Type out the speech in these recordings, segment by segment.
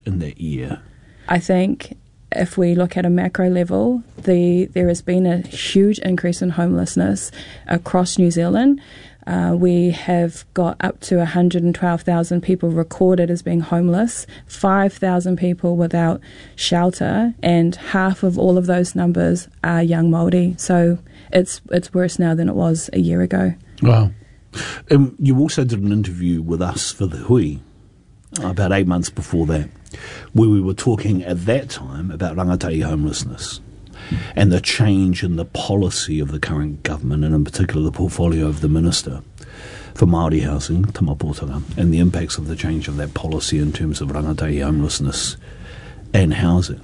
in that year? I think if we look at a macro level, there has been a huge increase in homelessness across New Zealand. We have got up to 112,000 people recorded as being homeless, 5,000 people without shelter, and half of all of those numbers are young Māori. So it's worse now than it was a year ago. Wow. You also did an interview with us for the Hui about 8 months before that, where we were talking at that time about rangatahi homelessness and the change in the policy of the current government, and in particular the portfolio of the Minister for Māori Housing, Tama Pōtaka, and the impacts of the change of that policy in terms of rangatahi homelessness and housing.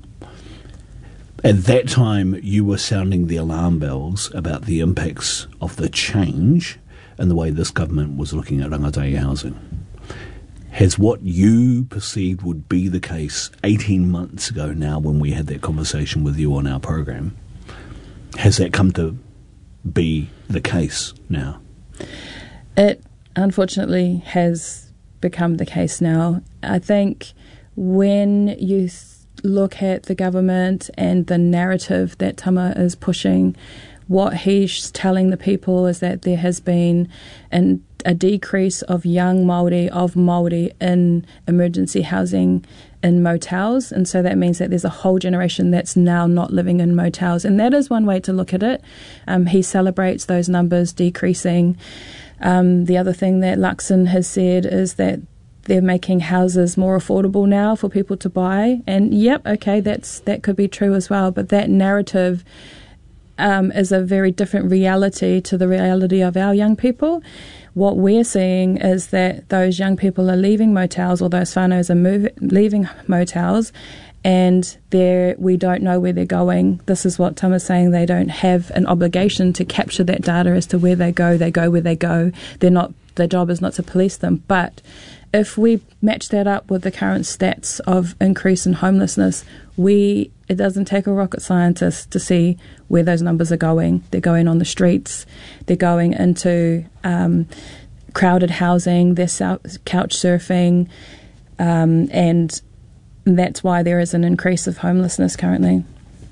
At that time, you were sounding the alarm bells about the impacts of the change and the way this government was looking at rangatahi housing. Has what you perceived would be the case 18 months ago now, when we had that conversation with you on our program, has that come to be the case now? It unfortunately has become the case now. I think when you look at the government and the narrative that Tama is pushing, what he's telling the people is that there has been a decrease of young Māori in emergency housing in motels, and so that means that there's a whole generation that's now not living in motels, and that is one way to look at it. He celebrates those numbers decreasing. The other thing that Luxon has said is that they're making houses more affordable now for people to buy, and yep, okay, that could be true as well, but that narrative is a very different reality to the reality of our young people. What we're seeing is that those young people are leaving motels, or those whānaus are leaving motels, and we don't know where they're going. This is what Tama's saying. They don't have an obligation to capture that data as to where they go. They go where they go. Their job is not to police them. But if we match that up with the current stats of increase in homelessness, it doesn't take a rocket scientist to see where those numbers are going. They're going on the streets. They're going into crowded housing. They're couch surfing, and that's why there is an increase of homelessness currently.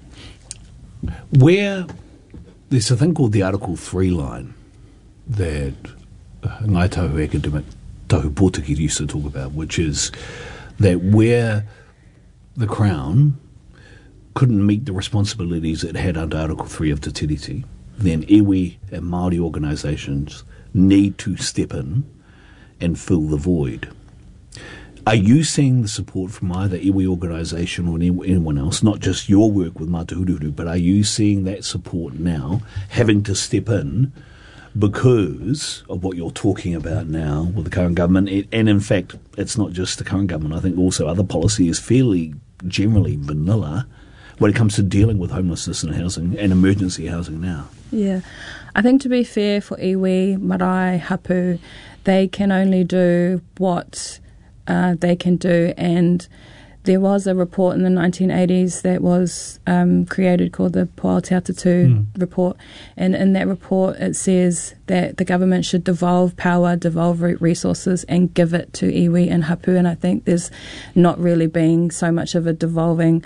Where there's a thing called the Article 3 line that Ngāi Tahu academic Tahu Pōtaki used to talk about, which is that where the Crown couldn't meet the responsibilities it had under Article 3 of Te Tiriti, then iwi and Māori organisations need to step in and fill the void. Are you seeing the support from either iwi organisation or anyone else, not just your work with Mata Uruhuru, but are you seeing that support now having to step in because of what you're talking about now with the current government? And in fact, it's not just the current government. I think also other policy is fairly generally vanilla when it comes to dealing with homelessness and housing and emergency housing now. Yeah. I think, to be fair, for iwi, marae, hapu, they can only do what they can do, and there was a report in the 1980s that was created called the Poʻao Te Atatu report, and in that report it says that the government should devolve power, devolve resources, and give it to iwi and hapu, and I think there's not really been so much of a devolving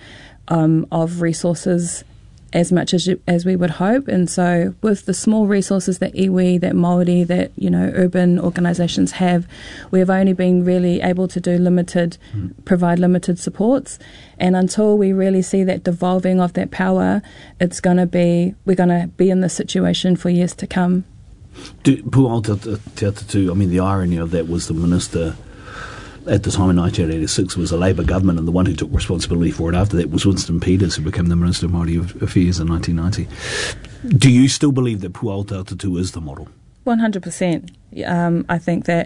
of resources as much as we would hope. And so with the small resources that iwi, that Māori, that urban organisations have, we've only been really able to do provide limited supports, and until we really see that devolving of that power, we're going to be in this situation for years to come. Puʻao Te Atatu, I mean, the irony of that was the minister at the time in 1986 was a Labour government, and the one who took responsibility for it after that was Winston Peters, who became the Minister of Māori Affairs in 1990. Do you still believe that Puʻao Te Atatu is the model? 100%. I think that,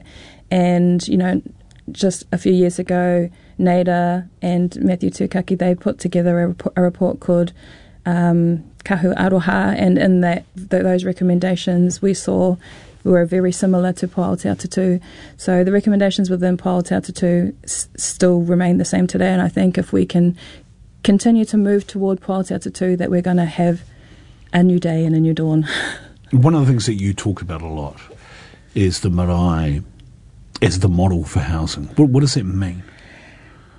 and just a few years ago, NAIDA and Matthew Tukaki, they put together a report called Kahu Aroha, and in those recommendations we saw were very similar to Puʻao Te Atatu. So the recommendations within Puʻao Te Atatu still remain the same today, and I think if we can continue to move toward Puʻao Te Atatu, that we're going to have a new day and a new dawn. One of the things that you talk about a lot is the marae as the model for housing. What does that mean?